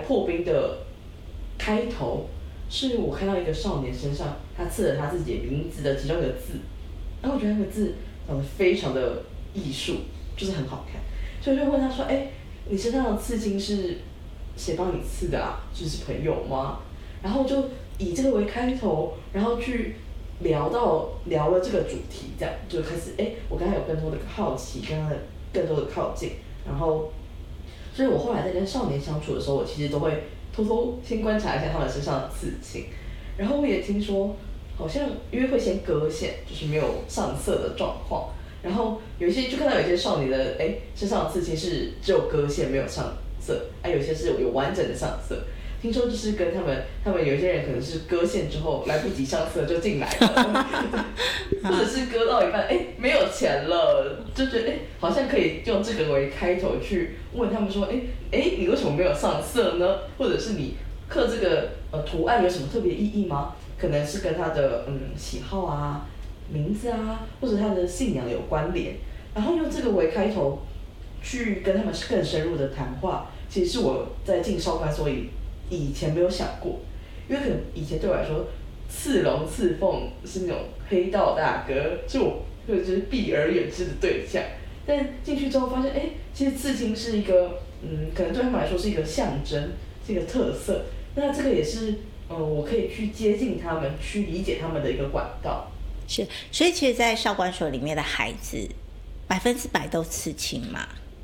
破冰的开头，是我看到一个少年身上，他刺了他自己的名字的其中一个字，然后我觉得那个字长得非常的艺术，就是很好看，所以我就问他说：“哎，你身上的刺青是谁帮你刺的啊？就是朋友吗？”然后就以这个为开头，然后去聊了这个主题，这样就开始我跟他有更多的好奇，跟他的更多的靠近，然后，所以我后来在跟少年相处的时候，我其实都会偷偷先观察一下他们身上的刺青，然后我也听说，好像因为会先割线，就是没有上色的状况，然后有一些就看到有些少年的身上的刺青是只有割线没有上色，有些是有完整的上色。听说就是跟他们有一些人可能是割线之后来不及上色就进来了，或者是割到一半没有钱了，就觉得好像可以用这个为开头去问他们说你为什么没有上色呢？或者是你刻这个图案有什么特别意义吗？可能是跟他的喜好啊、名字啊，或者他的信仰有关联，然后用这个为开头去跟他们更深入的谈话，其实是我在进少管所以前没有想过，因为可能以前对我来说，刺龙刺凤是那种黑道大哥，是我就是避而远之的对象。但进去之后发现，其实刺青是一个，可能对他们来说是一个象征，是一个特色。那这个也是，我可以去接近他们，去理解他们的一个管道。 是，所以其实，在少管所里面的孩子，100%都刺青嘛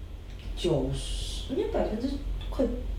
90%，应该快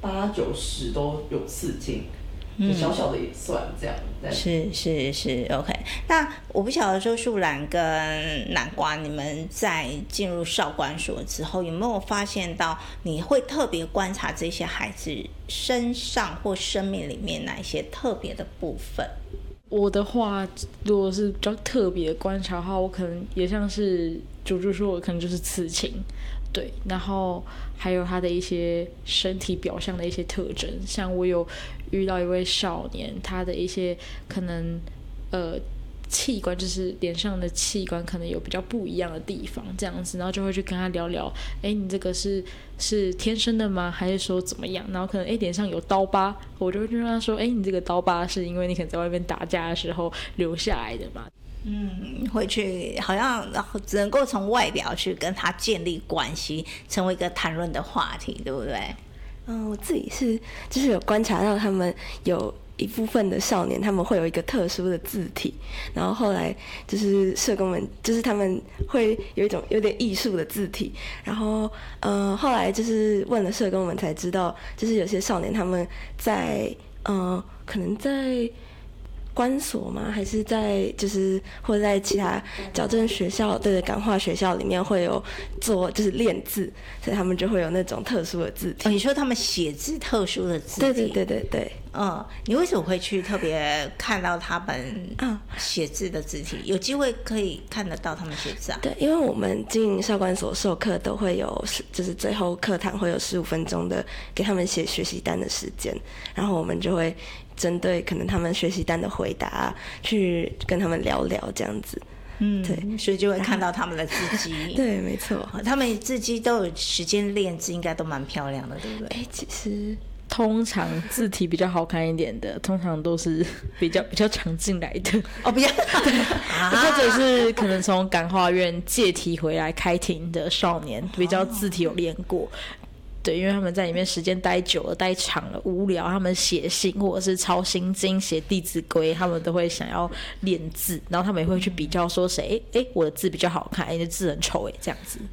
80-90%都有刺青，小小的也算这样。 是 OK。那我不晓得说树兰跟南瓜，你们在进入少管所之后，有没有发现到你会特别观察这些孩子身上或生命里面哪一些特别的部分？ 我的话，如果是比较特别的观察的话，我可能也像是猪猪说，我可能就是刺青。对，然后还有他的一些身体表象的一些特征，像我有遇到一位少年，他的一些可能器官，就是脸上的器官可能有比较不一样的地方，这样子，然后就会去跟他聊聊，你这个是天生的吗？还是说怎么样？然后可能脸上有刀疤，我就会跟他说，你这个刀疤是因为你可能在外面打架的时候留下来的嘛。 会去好像只能够从外表去跟他建立关系，成为一个谈论的话题，对不对？ 我自己就是有观察到他们有一部分的少年，他们会有一个特殊的字体，然后后来就是社工们，就是他们会有一种有点艺术的字体，然后后来就是问了社工们才知道，就是有些少年他们在可能在关所吗？还是在就是或者在其他矫正学校对感化学校里面会有做就是练字，所以他们就会有那种特殊的字体。 你说他们写字特殊的字体？ 对。 你为什么会去特别看到他们写字的字体？有机会可以看得到他们写字啊？ 对，因为我们经营少管所授课都会有，就是最后课堂会有15分钟的给他们写学习单的时间，然后我们就会针对可能他们学习单的回答去跟他们聊聊这样子。 对，所以就会看到他们的字迹。 对，没错， 他们字迹都有时间练字，应该都蛮漂亮的，对不对？ 其实通常字体比较好看一点的，通常都是比较常进来的比较或者是可能从感化院借题回来开庭的少年，比较字体有练过。对，因为他们在里面时间待久了、待长了，无聊，他们写信或者是抄心经、写弟子规，他们都会想要练字，然后他们也会去比较说谁，我的字比较好看，你的字很丑，这样子。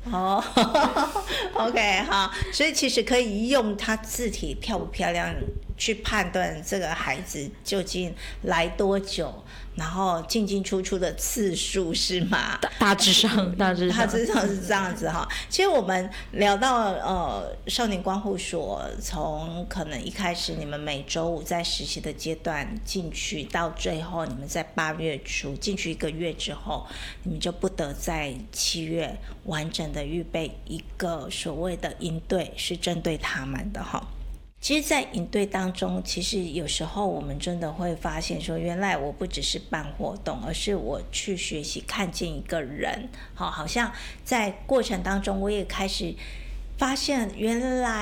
OK， 好，所以其实可以用他字体漂不漂亮去判断这个孩子究竟来多久，然后进进出出的次数是吗？ 大致上是这样子哈。其实我们聊到少年观护所，从可能一开始你们每周5在实习的阶段进去，到最后你们在8月初进去1个月之后，你们就不得在7月完整的预备一个所谓的营队，是针对他们的哈。其实在营队当中，其实有时候我们真的会发现说，原来我不只是办活动，而是我去学习看见一个人，好像在过程当中我也开始发现原来